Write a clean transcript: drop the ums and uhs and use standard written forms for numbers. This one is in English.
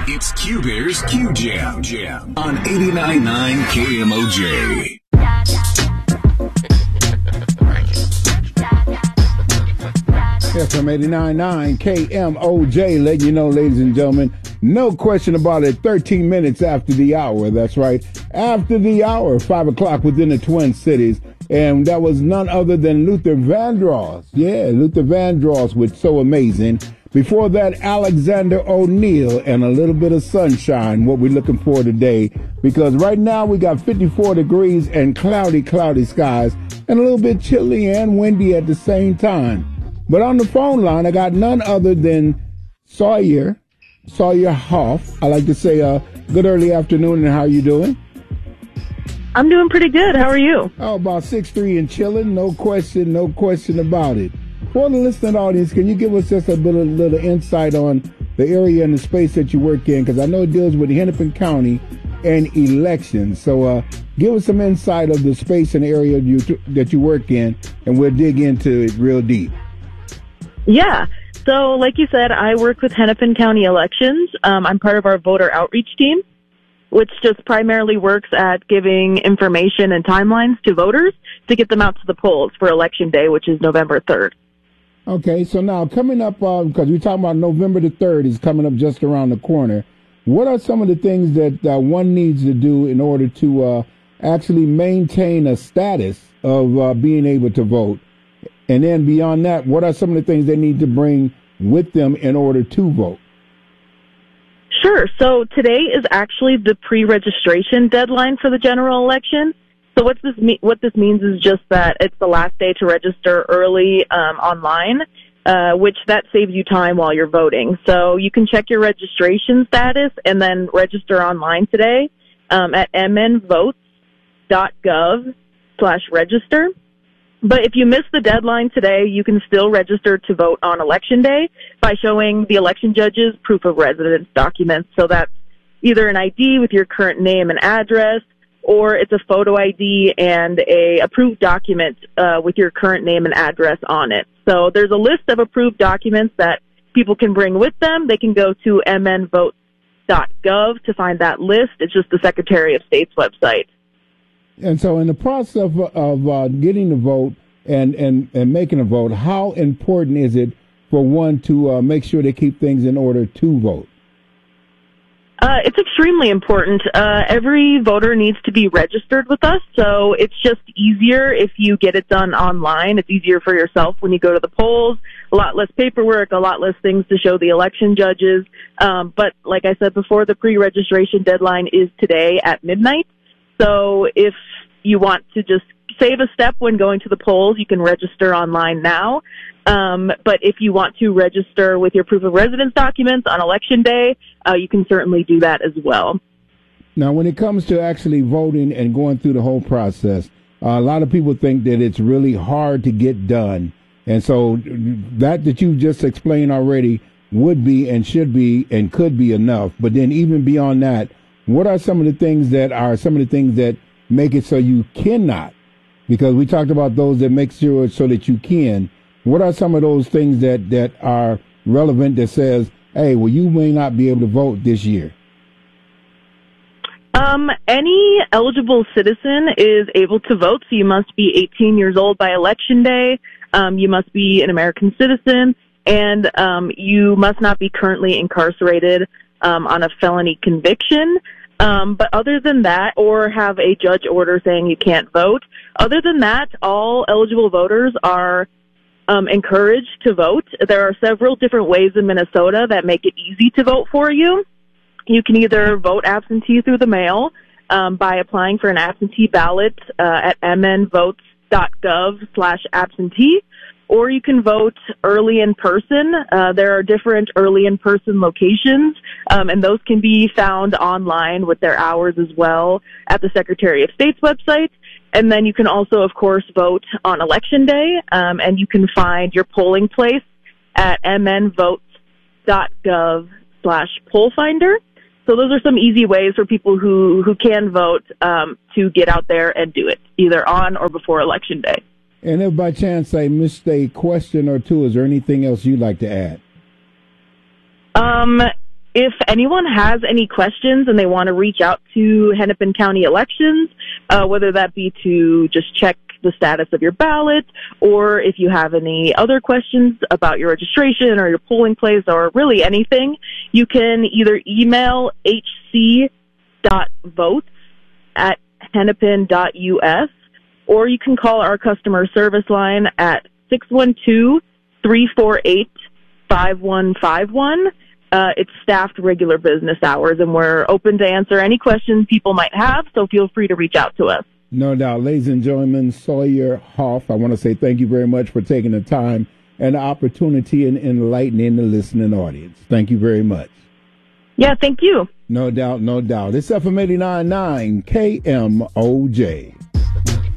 It's Q-Bear's Q-Jam on 89.9 KMOJ. FM 89.9 KMOJ, letting you know, ladies and gentlemen, no question about it, 13 minutes after the hour. That's right, after the hour, 5 o'clock within the Twin Cities. And that was none other than Luther Vandross. Yeah, Luther Vandross with So Amazing. Before that, Alexander O'Neal and A Little Bit of Sunshine, what we're looking for today. Because right now we got 54 degrees and cloudy skies and a little bit chilly and windy at the same time. But on the phone line, I got none other than Sawyer Hoff. I like to say good early afternoon, and how you doing? I'm doing pretty good. How are you? Oh, about 6'3" and chilling. No question about it. For the listening audience, can you give us just a little insight on the area and the space that you work in? Because I know it deals with Hennepin County and elections. So give us some insight of the space and area that you work in, and we'll dig into it real deep. Yeah. So like you said, I work with Hennepin County elections. I'm part of our voter outreach team, which just primarily works at giving information and timelines to voters to get them out to the polls for Election Day, which is November 3rd. Okay, so now coming up, because we're talking about November the 3rd is coming up just around the corner, what are some of the things that one needs to do in order to actually maintain a status of being able to vote? And then beyond that, what are some of the things they need to bring with them in order to vote? Sure. So today is actually the pre-registration deadline for the general election. So what this means is just that it's the last day to register early online, which that saves you time while you're voting. So you can check your registration status and then register online today at mnvotes.gov/register. But if you miss the deadline today, you can still register to vote on Election Day by showing the election judge's proof of residence documents. So that's either an ID with your current name and address, or it's a photo ID and a approved document with your current name and address on it. So there's a list of approved documents that people can bring with them. They can go to mnvotes.gov to find that list. It's just the Secretary of State's website. And so in the process of getting the vote and making a vote, how important is it for one to make sure they keep things in order to vote? It's extremely important. Every voter needs to be registered with us, so it's just easier if you get it done online. It's easier for yourself when you go to the polls. A lot less paperwork, a lot less things to show the election judges. But like I said before, the pre-registration deadline is today at midnight. So if you want to just save a step when going to the polls, you can register online now. But if you want to register with your proof of residence documents on Election Day, you can certainly do that as well. Now, when it comes to actually voting and going through the whole process, a lot of people think that it's really hard to get done. And so that you've just explained already would be and should be and could be enough. But then even beyond that, what are some of the things that make it so you cannot? Because we talked about those that make sure so that you can. What are some of those things that are relevant that says, hey, well, you may not be able to vote this year? Any eligible citizen is able to vote, so you must be 18 years old by Election Day. You must be an American citizen, and you must not be currently incarcerated on a felony conviction. But other than that, or have a judge order saying you can't vote, other than that, all eligible voters are encouraged to vote. There are several different ways in Minnesota that make it easy to vote for you. You can either vote absentee through the mail by applying for an absentee ballot at mnvotes.gov/absentee, or you can vote early in person. There are different early in person locations, and those can be found online with their hours as well at the Secretary of State's website. And then you can also, of course, vote on Election Day, and you can find your polling place at mnvotes.gov/pollfinder. So those are some easy ways for people who can vote to get out there and do it, either on or before Election Day. And if by chance I missed a question or two, is there anything else you'd like to add? if anyone has any questions and they want to reach out to Hennepin County Elections, whether that be to just check the status of your ballot, or if you have any other questions about your registration or your polling place or really anything, you can either email hc.votes@hennepin.us, or you can call our customer service line at 612-348-5151. It's staffed regular business hours, and we're open to answer any questions people might have, so feel free to reach out to us. No doubt. Ladies and gentlemen, Sawyer Hoff, I want to say thank you very much for taking the time and the opportunity and enlightening the listening audience. Thank you very much. Yeah, thank you. No doubt, no doubt. It's FM 89.9 KMOJ.